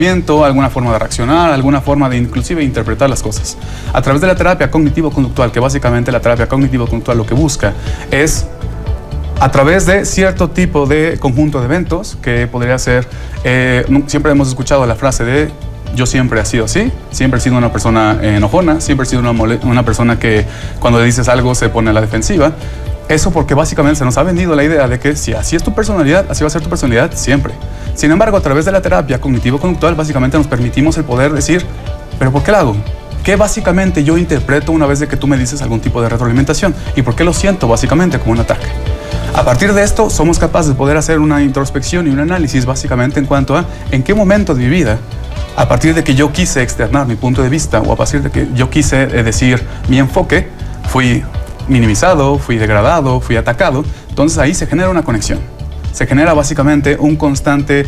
alguna forma de reaccionar, alguna forma de inclusive interpretar las cosas. A través de la terapia cognitivo-conductual, que básicamente la terapia cognitivo-conductual lo que busca es, a través de cierto tipo de conjunto de eventos, que podría ser, siempre hemos escuchado la frase de yo siempre he sido así, siempre he sido una persona enojona, siempre he sido una persona que cuando le dices algo se pone a la defensiva. Eso porque básicamente se nos ha vendido la idea de que si así es tu personalidad, así va a ser tu personalidad siempre. Sin embargo, a través de la terapia cognitivo-conductual, básicamente nos permitimos el poder decir, ¿pero por qué lo hago? ¿Qué básicamente yo interpreto una vez de que tú me dices algún tipo de retroalimentación? ¿Y por qué lo siento básicamente como un ataque? A partir de esto, somos capaces de poder hacer una introspección y un análisis básicamente en cuanto a en qué momento de mi vida, a partir de que yo quise externar mi punto de vista o a partir de que yo quise decir mi enfoque, fui minimizado, fui degradado, fui atacado. Entonces ahí se genera una conexión. Se genera básicamente un constante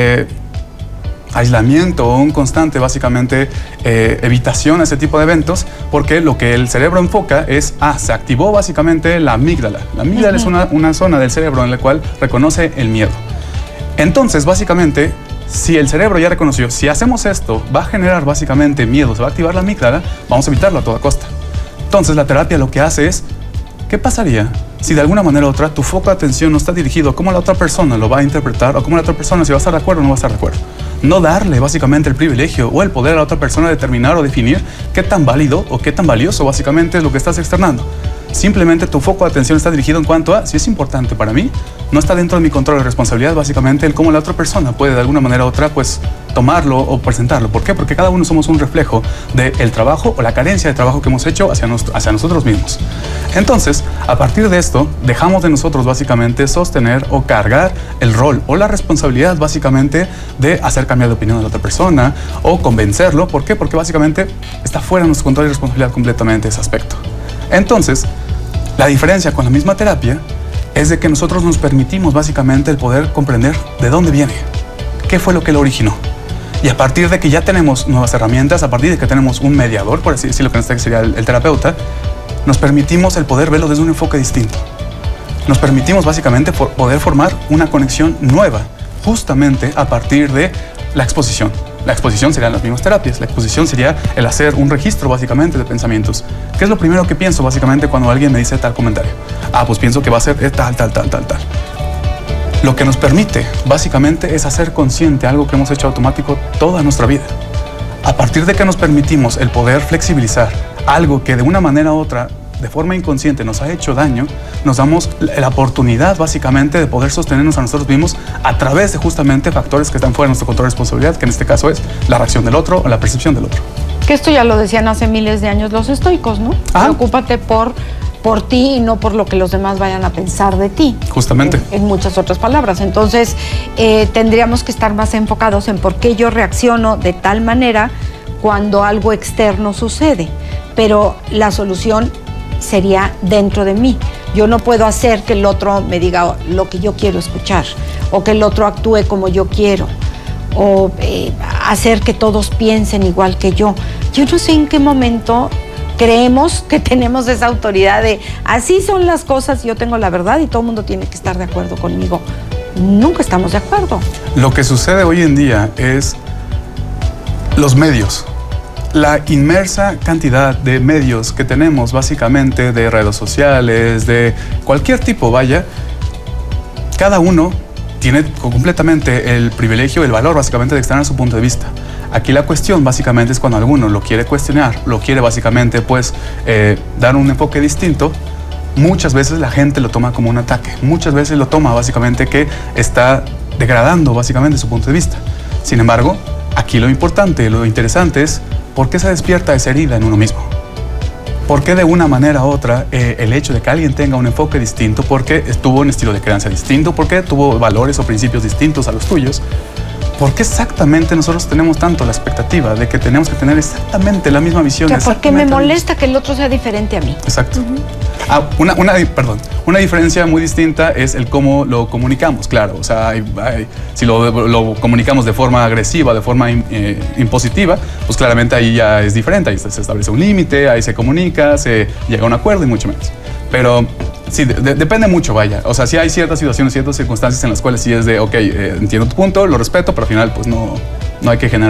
aislamiento o un constante básicamente evitación a ese tipo de eventos, porque lo que el cerebro enfoca es, se activó básicamente la amígdala. La amígdala es una zona del cerebro en la cual reconoce el miedo. Entonces básicamente, si el cerebro ya reconoció, si hacemos esto, va a generar básicamente miedo, se va a activar la amígdala, vamos a evitarlo a toda costa. Entonces la terapia lo que hace es, ¿qué pasaría si de alguna manera u otra tu foco de atención no está dirigido a cómo la otra persona lo va a interpretar o cómo la otra persona si va a estar de acuerdo o no va a estar de acuerdo? No darle básicamente el privilegio o el poder a la otra persona de determinar o definir qué tan válido o qué tan valioso básicamente es lo que estás externando. Simplemente tu foco de atención está dirigido en cuanto a si es importante para mí, no está dentro de mi control de responsabilidad básicamente el cómo la otra persona puede de alguna manera u otra pues tomarlo o presentarlo. ¿Por qué? Porque cada uno somos un reflejo del trabajo o la carencia de trabajo que hemos hecho hacia nosotros mismos. Entonces, a partir de esto, dejamos de nosotros básicamente sostener o cargar el rol o la responsabilidad básicamente de hacer cambiar de opinión a la otra persona o convencerlo. ¿Por qué? Porque básicamente está fuera de nuestro control y responsabilidad completamente ese aspecto. Entonces, la diferencia con la misma terapia es de que nosotros nos permitimos básicamente el poder comprender de dónde viene, qué fue lo que lo originó. Y a partir de que ya tenemos nuevas herramientas, a partir de que tenemos un mediador, por así decirlo, que en este caso sería el terapeuta, nos permitimos el poder verlo desde un enfoque distinto. Nos permitimos básicamente poder formar una conexión nueva, justamente a partir de la exposición. La exposición serían las mismas terapias. La exposición sería el hacer un registro básicamente de pensamientos. ¿Qué es lo primero que pienso básicamente cuando alguien me dice tal comentario? Pues pienso que va a ser tal. Lo que nos permite básicamente es hacer consciente algo que hemos hecho automático toda nuestra vida. A partir de que nos permitimos el poder flexibilizar algo que de una manera u otra, de forma inconsciente, nos ha hecho daño, nos damos la oportunidad básicamente de poder sostenernos a nosotros mismos a través de justamente factores que están fuera de nuestro control de responsabilidad, que en este caso es la reacción del otro o la percepción del otro. Que esto ya lo decían hace miles de años los estoicos, ¿no? Preocúpate por ti y no por lo que los demás vayan a pensar de ti. Justamente. En muchas otras palabras. Entonces, tendríamos que estar más enfocados en por qué yo reacciono de tal manera cuando algo externo sucede. Pero la solución sería dentro de mí. Yo no puedo hacer que el otro me diga lo que yo quiero escuchar o que el otro actúe como yo quiero o hacer que todos piensen igual que yo. Yo no sé en qué momento creemos que tenemos esa autoridad de así son las cosas, yo tengo la verdad y todo el mundo tiene que estar de acuerdo conmigo. Nunca estamos de acuerdo. Lo que sucede hoy en día es los medios. La inmersa cantidad de medios que tenemos básicamente de redes sociales, de cualquier tipo, cada uno tiene completamente el privilegio, el valor básicamente de externar su punto de vista. Aquí la cuestión básicamente es cuando alguno lo quiere cuestionar, lo quiere básicamente dar un enfoque distinto, muchas veces la gente lo toma como un ataque, muchas veces lo toma básicamente que está degradando básicamente su punto de vista. Sin embargo, aquí lo importante, lo interesante es ¿por qué se despierta esa herida en uno mismo? ¿Por qué de una manera u otra el hecho de que alguien tenga un enfoque distinto, porque tuvo un estilo de crianza distinto, porque tuvo valores o principios distintos a los tuyos? ¿Por qué exactamente nosotros tenemos tanto la expectativa de que tenemos que tener exactamente la misma visión? Porque me molesta que el otro sea diferente a mí. Exacto. Una diferencia muy distinta es el cómo lo comunicamos, claro. O sea, si lo comunicamos de forma agresiva, de forma impositiva, pues claramente ahí ya es diferente. Ahí se establece un límite, ahí se comunica, se llega a un acuerdo y mucho menos. Pero sí, depende mucho, O sea, sí hay ciertas situaciones, ciertas circunstancias en las cuales sí es de, entiendo tu punto, lo respeto, pero al final pues no No hay que generar